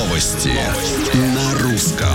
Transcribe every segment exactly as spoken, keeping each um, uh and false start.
Новости на русском.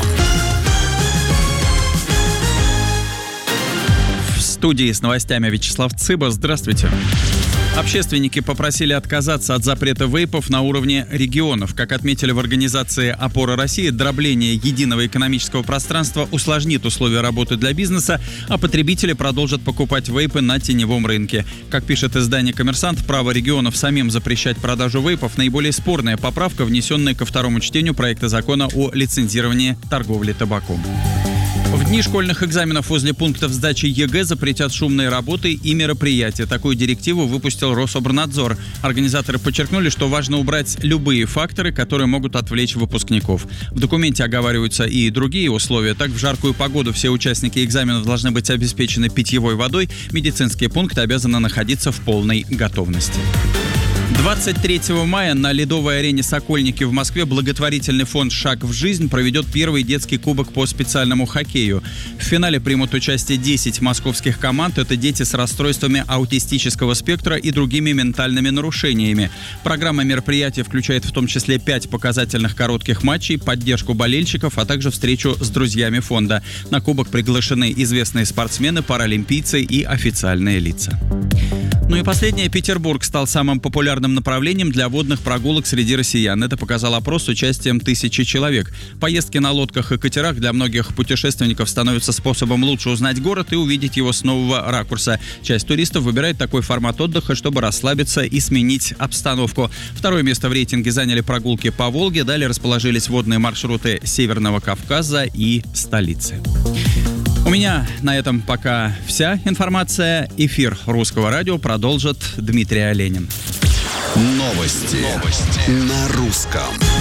В студии с новостями Вячеслав Цыба. Здравствуйте. Общественники попросили отказаться от запрета вейпов на уровне регионов. Как отметили в организации «Опора России», дробление единого экономического пространства усложнит условия работы для бизнеса, а потребители продолжат покупать вейпы на теневом рынке. Как пишет издание «Коммерсант», право регионов самим запрещать продажу вейпов – наиболее спорная поправка, внесенная ко второму чтению проекта закона о лицензировании торговли табаком. В дни школьных экзаменов возле пунктов сдачи ЕГЭ запретят шумные работы и мероприятия. Такую директиву выпустил Рособорнадзор. Организаторы подчеркнули, что важно убрать любые факторы, которые могут отвлечь выпускников. В документе оговариваются и другие условия. Так, в жаркую погоду все участники экзаменов должны быть обеспечены питьевой водой. Медицинские пункты обязаны находиться в полной готовности. двадцать третьего мая на ледовой арене «Сокольники» в Москве благотворительный фонд «Шаг в жизнь» проведет первый детский кубок по специальному хоккею. В финале примут участие десять московских команд. Это дети с расстройствами аутистического спектра и другими ментальными нарушениями. Программа мероприятия включает в том числе пять показательных коротких матчей, поддержку болельщиков, а также встречу с друзьями фонда. На кубок приглашены известные спортсмены, паралимпийцы и официальные лица. Ну и последнее. Петербург стал самым популярным направлением для водных прогулок среди россиян. Это показал опрос с участием тысячи человек. Поездки на лодках и катерах для многих путешественников становятся способом лучше узнать город и увидеть его с нового ракурса. Часть туристов выбирает такой формат отдыха, чтобы расслабиться и сменить обстановку. Второе место в рейтинге заняли прогулки по Волге. Далее расположились водные маршруты Северного Кавказа и столицы. У меня на этом пока вся информация. Эфир Русского радио продолжит Дмитрий Оленин. Новости, Новости. на русском.